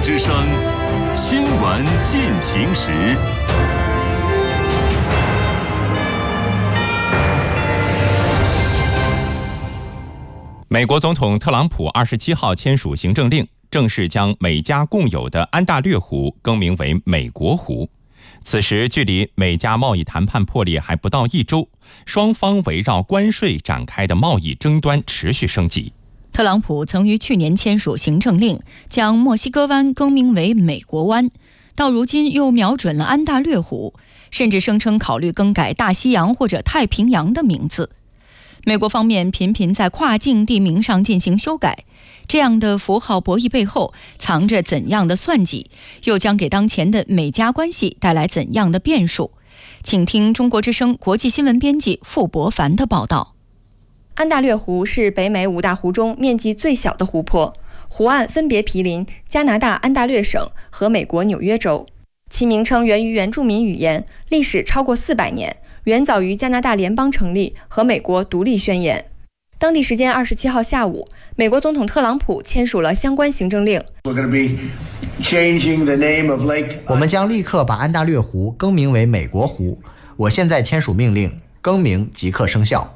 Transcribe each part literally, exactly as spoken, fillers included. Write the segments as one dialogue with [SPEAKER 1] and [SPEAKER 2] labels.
[SPEAKER 1] 之声新闻进行时。
[SPEAKER 2] 美国总统特朗普二十七号签署行政令，正式将美加共有的安大略湖更名为美国湖。此时距离美加贸易谈判破裂还不到一周，双方围绕关税展开的贸易争端持续升级。
[SPEAKER 3] 特朗普曾于去年签署行政令，将墨西哥湾更名为美国湾，到如今又瞄准了安大略湖，甚至声称考虑更改大西洋或者太平洋的名字。美国方面频频在跨境地名上进行修改，这样的符号博弈背后藏着怎样的算计，又将给当前的美加关系带来怎样的变数？请听中国之声国际新闻编辑傅博凡的报道。
[SPEAKER 4] 安大略湖是北美五大湖中面积最小的湖泊，湖岸分别毗邻加拿大安大略省和美国纽约州。其名称源于原住民语言，历史超过四百年，远早于加拿大联邦成立和美国独立宣言。当地时间二十七号下午，美国总统特朗普签署了相关行政令。
[SPEAKER 5] 我们将立刻把安大略湖更名为美国湖。我现在签署命令，更名即刻生效。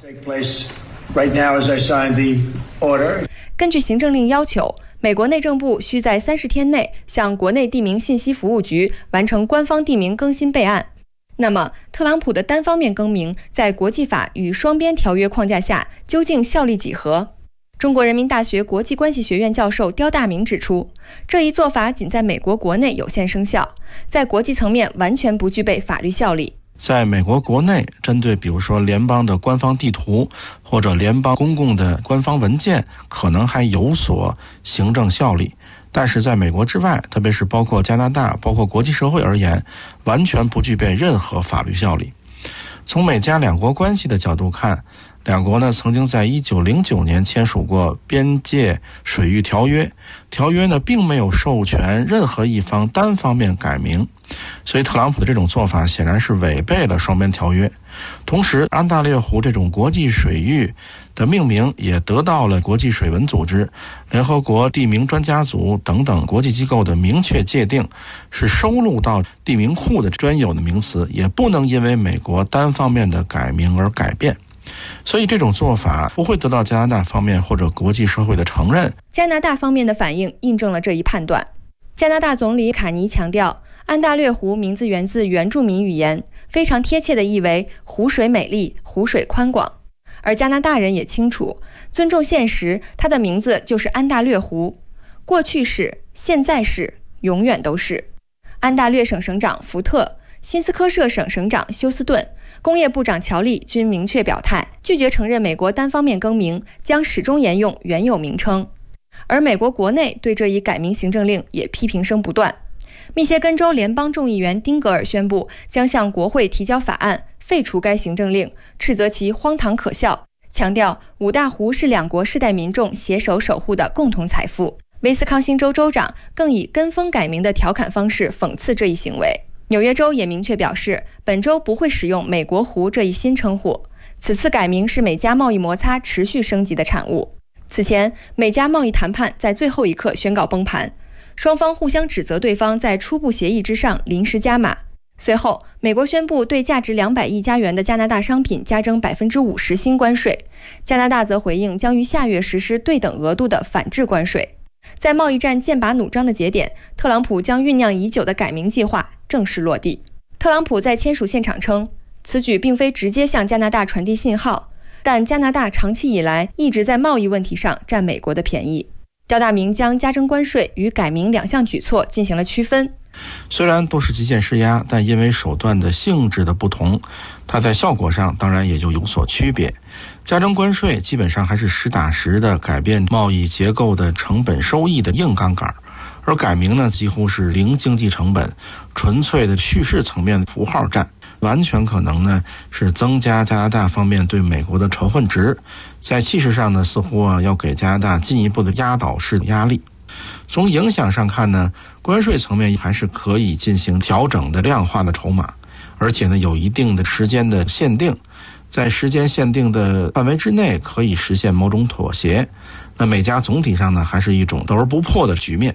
[SPEAKER 4] 根据行政令要求，美国内政部需在三十天内向国内地名信息服务局完成官方地名更新备案。那么，特朗普的单方面更名在国际法与双边条约框架下究竟效力几何？中国人民大学国际关系学院教授刁大明指出，这一做法仅在美国国内有限生效，在国际层面完全不具备法律效力。
[SPEAKER 6] 在美国国内，针对比如说联邦的官方地图或者联邦公共的官方文件，可能还有所行政效力，但是在美国之外，特别是包括加拿大、包括国际社会而言，完全不具备任何法律效力。从美加两国关系的角度看，两国呢曾经在一九零九年签署过边界水域条约，条约呢并没有授权任何一方单方面改名，所以特朗普的这种做法显然是违背了双边条约。同时，安大略湖这种国际水域的命名也得到了国际水文组织、联合国地名专家组等等国际机构的明确界定，是收录到地名库的专有的名词，也不能因为美国单方面的改名而改变。所以这种做法不会得到加拿大方面或者国际社会的承认。
[SPEAKER 4] 加拿大方面的反应印证了这一判断。加拿大总理卡尼强调，安大略湖名字源自原住民语言，非常贴切地译为湖水美丽，湖水宽广。而加拿大人也清楚，尊重现实，它的名字就是安大略湖，过去是，现在是，永远都是。安大略省省长福特、新斯科舍省省长休斯顿、工业部长乔利均明确表态，拒绝承认美国单方面更名，将始终沿用原有名称。而美国国内对这一改名行政令也批评声不断。密歇根州联邦众议员丁格尔宣布将向国会提交法案，废除该行政令，斥责其荒唐可笑，强调五大湖是两国世代民众携手守护的共同财富。威斯康星州州长更以跟风改名的调侃方式讽刺这一行为。纽约州也明确表示，本周不会使用美国湖这一新称呼。此次改名是美加贸易摩擦持续升级的产物。此前，美加贸易谈判在最后一刻宣告崩盘，双方互相指责对方在初步协议之上临时加码。随后，美国宣布对价值两百亿加元的加拿大商品加征 百分之五十 新关税，加拿大则回应将于下月实施对等额度的反制关税。在贸易战剑拔弩张的节点，特朗普将酝酿已久的改名计划正式落地。特朗普在签署现场称，此举并非直接向加拿大传递信号，但加拿大长期以来一直在贸易问题上占美国的便宜。刁大明将加征关税与改名两项举措进行了区分。
[SPEAKER 6] 虽然都是极限施压，但因为手段的性质的不同，它在效果上当然也就有所区别。加征关税基本上还是实打实的改变贸易结构的成本收益的硬杠杆，而改名呢几乎是零经济成本，纯粹的叙事层面的符号战，完全可能呢是增加加拿大方面对美国的仇恨值，在气势上呢似乎啊要给加拿大进一步的压倒式的压力。从影响上看呢，关税层面还是可以进行调整的量化的筹码，而且呢有一定的时间的限定，在时间限定的范围之内可以实现某种妥协。那美加总体上呢还是一种斗而不破的局面。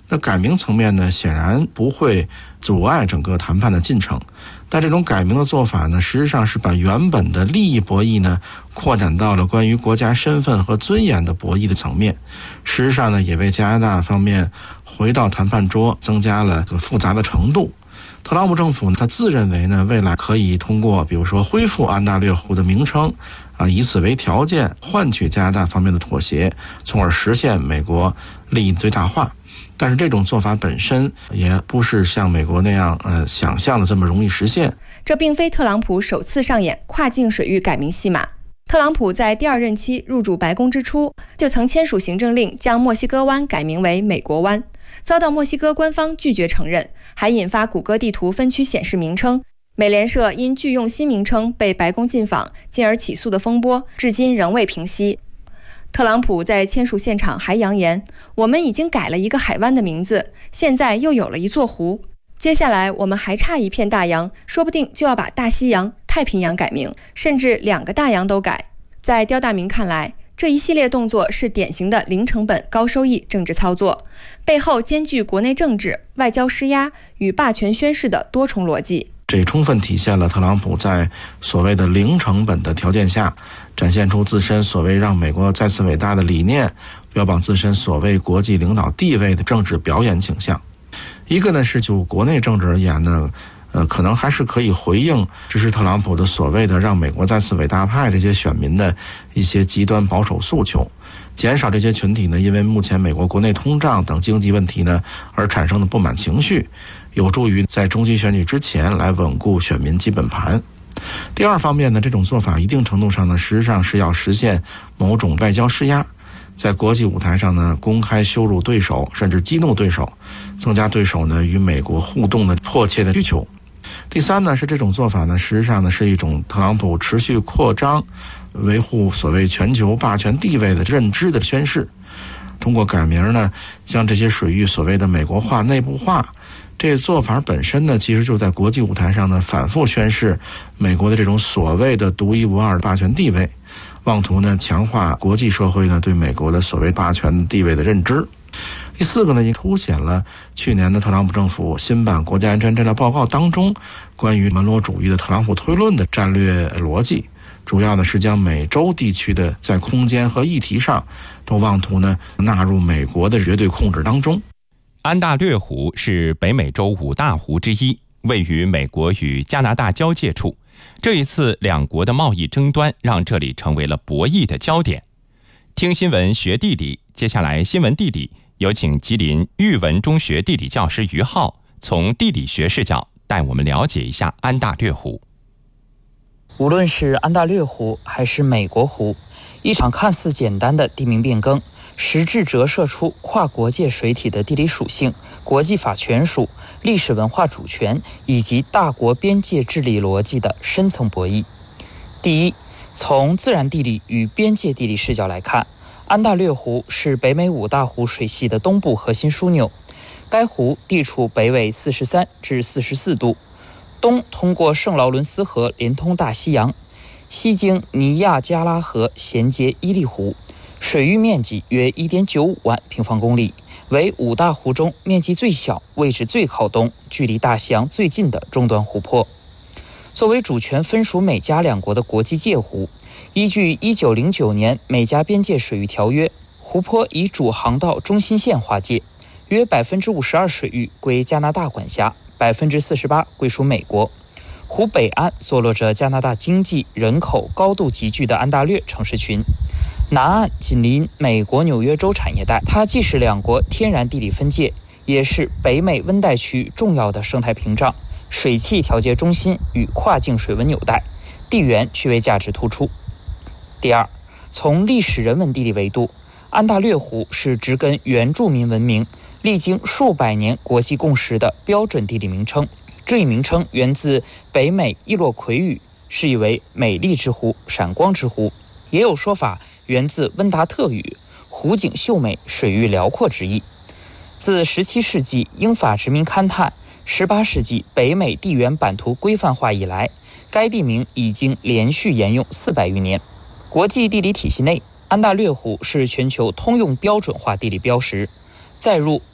[SPEAKER 6] 那改名层面呢，显然不会阻碍整个谈判的进程。但这种改名的做法呢，实际上是把原本的利益博弈呢，扩展到了关于国家身份和尊严的博弈的层面。实际上呢，也为加拿大方面回到谈判桌增加了这个复杂的程度。特朗普政府呢，他自认为呢，未来可以通过比如说恢复安大略湖的名称啊，以此为条件换取加拿大方面的妥协，从而实现美国利益最大化。但是这种做法本身也不是像美国那样呃想象的这么容易实现。
[SPEAKER 4] 这并非特朗普首次上演跨境水域改名戏码。特朗普在第二任期入主白宫之初，就曾签署行政令将墨西哥湾改名为美国湾，遭到墨西哥官方拒绝承认，还引发谷歌地图分区显示名称。美联社因拒用新名称被白宫禁访，进而起诉的风波，至今仍未平息。特朗普在签署现场还扬言，我们已经改了一个海湾的名字，现在又有了一座湖，接下来我们还差一片大洋，说不定就要把大西洋、太平洋改名，甚至两个大洋都改。在刁大明看来，这一系列动作是典型的零成本高收益政治操作，背后兼具国内政治、外交施压与霸权宣示的多重逻辑。
[SPEAKER 6] 这充分体现了特朗普在所谓的零成本的条件下，展现出自身所谓让美国再次伟大的理念，标榜自身所谓国际领导地位的政治表演倾向。一个呢是就国内政治而言呢，呃，可能还是可以回应支持特朗普的所谓的让美国再次伟大派这些选民的一些极端保守诉求，减少这些群体呢因为目前美国国内通胀等经济问题呢而产生的不满情绪，有助于在中期选举之前来稳固选民基本盘。第二方面呢，这种做法一定程度上呢，实际上是要实现某种外交施压，在国际舞台上呢公开羞辱对手，甚至激怒对手，增加对手呢与美国互动的迫切的需求。第三呢，是这种做法呢，实际上呢是一种特朗普持续扩张、维护所谓全球霸权地位的认知的宣示。通过改名呢，将这些水域所谓的美国化、内部化，这做法本身呢，其实就在国际舞台上呢反复宣示美国的这种所谓的独一无二的霸权地位，妄图呢强化国际社会呢对美国的所谓霸权地位的认知。第四个呢，也凸显了去年的特朗普政府新版国家安全战略报告当中关于门罗主义的特朗普推论的战略逻辑，主要呢是将美洲地区的在空间和议题上都妄图呢纳入美国的绝对控制当中。
[SPEAKER 2] 安大略湖是北美洲五大湖之一，位于美国与加拿大交界处。这一次两国的贸易争端让这里成为了博弈的焦点。听新闻学地理，接下来新闻地理有请吉林育文中学地理教师于浩从地理学视角带我们了解一下安大略湖。
[SPEAKER 7] 无论是安大略湖还是美国湖，一场看似简单的地名变更，实质折射出跨国界水体的地理属性、国际法权属、历史文化主权以及大国边界治理逻辑的深层博弈。第一，从自然地理与边界地理视角来看，安大略湖是北美五大湖水系的东部核心枢纽。该湖地处北纬四十三至四十四度，东通过圣劳伦斯河连通大西洋，西经尼亚加拉河衔接伊利湖，水域面积约 一点九五万平方公里，为五大湖中面积最小、位置最靠东、距离大西洋最近的终端湖泊。作为主权分属美加两国的国际界湖，依据一九零九年美加边界水域条约，湖泊以主航道中心线划界，约 百分之五十二 水域归加拿大管辖， 百分之四十八 归属美国。湖北岸坐落着加拿大经济、人口高度集聚的安大略城市群，南岸紧邻美国纽约州产业带，它既是两国天然地理分界，也是北美温带区重要的生态屏障、水汽调节中心与跨境水文纽带，地缘区位价值突出。第二，从历史人文地理维度，安大略湖是植根原住民文明、历经数百年国际共识的标准地理名称。这一名称源自北美伊洛魁语，释义为美丽之湖、闪光之湖，也有说法源自温达特语，湖景秀美、水域辽阔之意。自十七世纪英法殖民勘探，十八世纪北美地缘版图规范化以来，该地名已经连续沿用四百余年。国际地理体系内，安大略湖是全球通用标准化地理标识。再入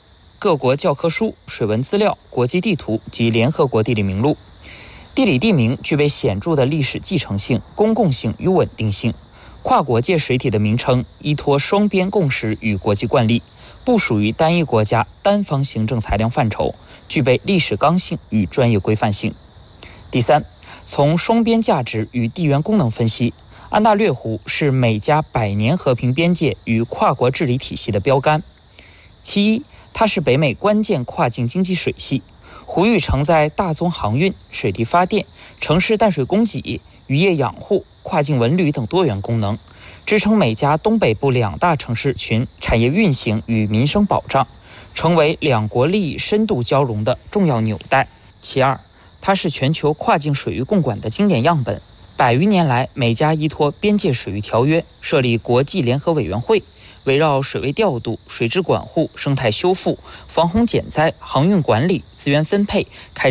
[SPEAKER 7] 各国教科书、水文资料、国际地图及联合国地理名录。地理地名具备显著的历史继承性、公共性与稳定性。跨国界水体的名称依托双边共识与国际惯例，不属于单一国家单方行政裁量范畴，具备历史刚性与专业规范性。第三，从双边价值与地缘功能分析，安大略湖是美加百年和平边界与跨国治理体系的标杆。其一，它是北美关键跨境经济水系，湖域承载大宗航运、水利发电、城市淡水供给、渔业养护、跨境文旅等多元功能，支撑美加东北部两大城市群产业运行与民生保障，成为两国利益深度交融的重要纽带。其二，它是全球跨境水域共管的经典样本。百余年来，美加依托边界水域条约，设立国际联合委员会，围绕水位调度、水质管护、生态修复、防洪减灾、航运管理、资源分配开